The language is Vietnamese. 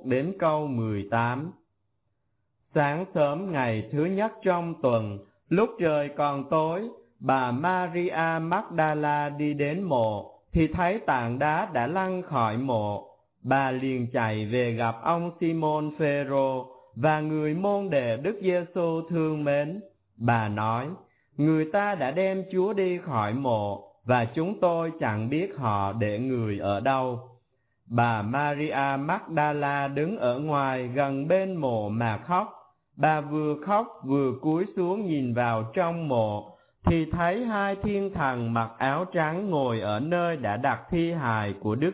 đến câu 18. Sáng sớm ngày thứ nhất trong tuần, lúc trời còn tối, bà Maria Magdala đi đến mộ, thì thấy tảng đá đã lăn khỏi mộ. Bà liền chạy về gặp ông Simon Phêrô và người môn đệ Đức Giêsu thương mến. Bà nói, người ta đã đem Chúa đi khỏi mộ, và chúng tôi chẳng biết họ để người ở đâu. Bà Maria Magdala đứng ở ngoài gần bên mộ mà khóc. Bà vừa khóc vừa cúi xuống nhìn vào trong mộ, thì thấy hai thiên thần mặc áo trắng ngồi ở nơi đã đặt thi hài của Đức